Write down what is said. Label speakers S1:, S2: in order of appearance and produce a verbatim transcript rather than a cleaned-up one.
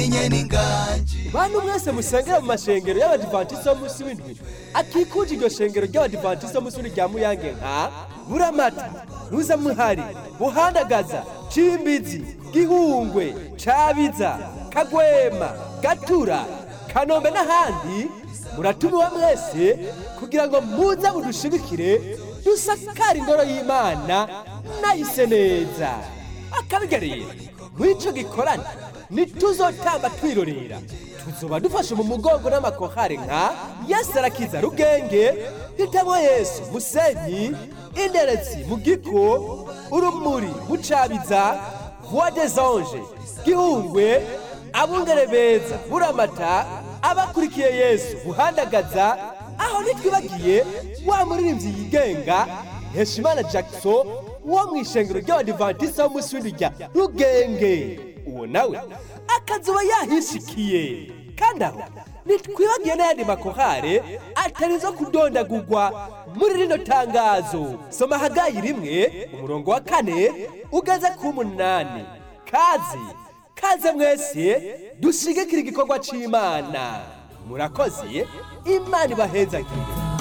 S1: ninye ninganji.
S2: Bantu mwese musengera mu mashengero y'abadivantisi b'umunsi w'indwi akikuje iryo shengero ry'abadivantisi b'umunsi w'indwi rya Muyange nka Buramata, Muzamuhari, Buhandagaza, Cimbizi, Gihungwe, Cabiza, Kagwema, Gatura, Kanombe n'ahandi. Muratumiwe mwese kugira ngo muze mudushigikire dusakara ingoro y'Imana nayise neza. Akabigarira mw'ico gikorane nituzotamba twirorera, tuzoba dufashe mu mugongo n'amakorari nka Yesu arakiza Rugenge, Hitamo Yesu Musenyi, Inderetsi mu Giko, Urumuri mu Cabiza, Voix des Anges Gihungwe, Abungere beza Buramata, abakurikiye Yesu Buhandagaza, aho nitwibagiye wa muririmbyi yigenga Heshimana Jackson wo mw'ishengero ry'abadivantisi b'umunsi w'indwi rya Rugenge. Uwo nawe akazuba yahishikiye. Kandi aho nitwibagiye n'ayandi makorale atarizo kudondagurwa muri rino tangazo. Soma Hagayi rimwe umurongo wa kane ugeze ku munani. Kazi kaze mwese dushigikira igikorwa c'Imana. Murakoze, Imana ibahezagire.